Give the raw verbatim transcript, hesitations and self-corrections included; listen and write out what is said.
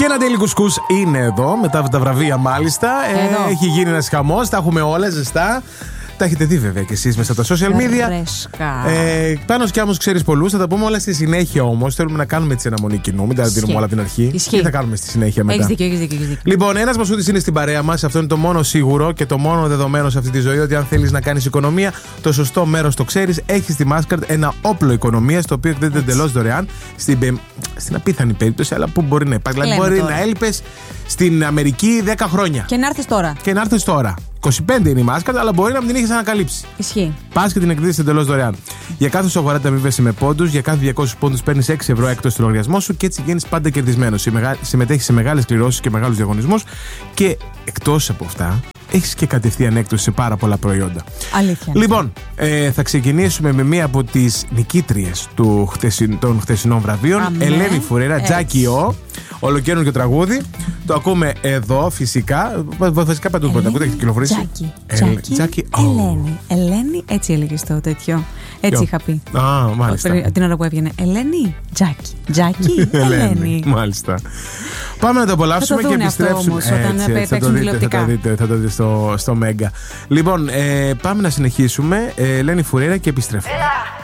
Και ένα Daily Κουσκούς είναι εδώ, μετά από τα βραβεία μάλιστα. Ε, έχει γίνει ένας χαμός, τα έχουμε όλα ζεστά. Τα έχετε δει βέβαια και εσείς μέσα από τα social media. Ε, πάνω κι όμως ξέρεις πολλούς, θα τα πούμε όλα στη συνέχεια όμως. Θέλουμε να κάνουμε έτσι αναμονή κοινού, μην τα δίνουμε όλα την αρχή. Ισχύει. Τι θα κάνουμε στη συνέχεια μετά. Έχεις δίκιο, έχεις δίκιο, έχεις δίκιο. Λοιπόν, ένας Μασούτης είναι στην παρέα μας. Αυτό είναι το μόνο σίγουρο και το μόνο δεδομένο σε αυτή τη ζωή. Ότι αν θέλεις να κάνεις οικονομία, το σωστό μέρος το ξέρεις. Έχεις στη Mastercard ένα όπλο οικονομίας, το οποίο εκδίδεται εντελώς δωρεάν. Στην, στην απίθανη περίπτωση, αλλά που μπορεί να υπάρχει. Δηλαδή, μπορεί τώρα να έλειπες στην Αμερική δέκα χρόνια. Και να έρθεις τώρα. Και να έρθεις τώρα. είκοσι πέντε είναι η Mastercard, αλλά μπορεί να μην την έχεις ανακαλύψει. Ισχύει. Πας και την εκδίδεις εντελώς δωρεάν. Για κάθε σου αγορά αμείβεσαι με πόντους, για κάθε διακόσιους πόντους παίρνεις έξι ευρώ έκτος στο λογαριασμό σου και έτσι βγαίνεις πάντα κερδισμένος. Συμμετέχεις σε μεγάλες κληρώσεις και μεγάλους διαγωνισμούς και εκτός από αυτά, έχεις και κατευθείαν έκπτωση σε πάρα πολλά προϊόντα. Αλήθεια. Λοιπόν, ε, θα ξεκινήσουμε με μία από τις νικήτριες του χτεσιν, των χτεσινών βραβείων. Αμέ. Ελένη Φουρέρα, Τζάκι Ο. Ολοκαίρινο και τραγούδι. Το ακούμε εδώ φυσικά. Βασικά παντού που ακούτε, έχει κυκλοφορήσει. Τζάκι. Ελ, Τζάκι Ο. Ελένη. Ελένη, έτσι έλεγε το τέτοιο. Έτσι Ποιο? είχα πει. Α, μάλιστα. Την ώρα που έβγαινε. Ελένη. Τζάκι. Τζάκι. Ελένη. Μάλιστα. Πάμε να το απολαύσουμε θα το και δούνε αυτό επιστρέψουμε. όμως, όταν Έτσι, έτσι, θα το παίξουν δείτε, θα τηλεοπτικά. το δείτε, θα το δείτε στο, στο Μέγκα. Λοιπόν, ε, πάμε να συνεχίσουμε. Ε, Ελένη Φουρέρα και επιστρέφουμε.